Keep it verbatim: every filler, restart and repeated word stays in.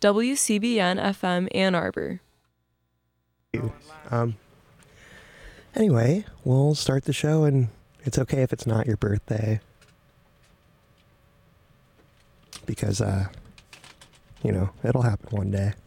W C B N F M Ann Arbor. Um, anyway, we'll start the show, and it's okay if it's not your birthday. Because, uh, you know, it'll happen one day.